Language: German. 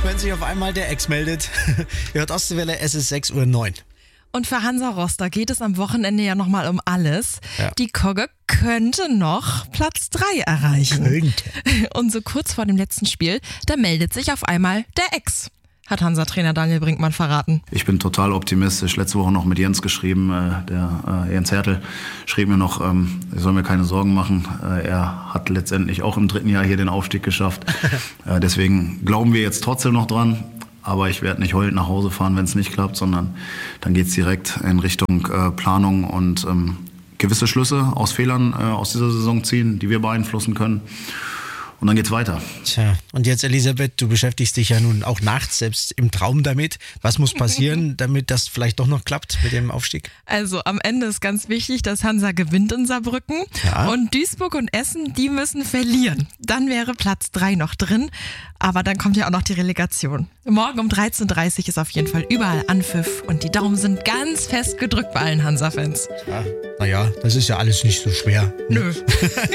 Wenn sich auf einmal der Ex meldet. Ihr hört Ostwelle, es ist 6:09 Uhr. Ich bin total optimistisch. Letzte Woche noch mit Jens geschrieben. Der Jens Hertel schrieb mir noch, ich soll mir keine Sorgen machen. Er hat letztendlich auch im 3. Jahr hier den Aufstieg geschafft. Deswegen glauben wir jetzt trotzdem noch dran. Aber ich werde nicht heulend nach Hause fahren, wenn es nicht klappt, sondern dann geht es direkt in Richtung Planung und gewisse Schlüsse aus Fehlern aus dieser Saison ziehen, die wir beeinflussen können. Und dann geht's weiter. Tja, und jetzt Elisabeth, du beschäftigst dich ja nun auch nachts, selbst im Traum damit. Was muss passieren, damit das vielleicht doch noch klappt mit dem Aufstieg? Also am Ende ist ganz wichtig, dass Hansa gewinnt in Saarbrücken. Ja. Und Duisburg und Essen, die müssen verlieren. Dann wäre Platz 3 noch drin. Aber dann kommt ja auch noch die Relegation. Morgen um 13:30 Uhr ist auf jeden Fall überall Anpfiff. Und die Daumen sind ganz fest gedrückt bei allen Hansa-Fans. Ja, naja, das ist ja alles nicht so schwer. Nö.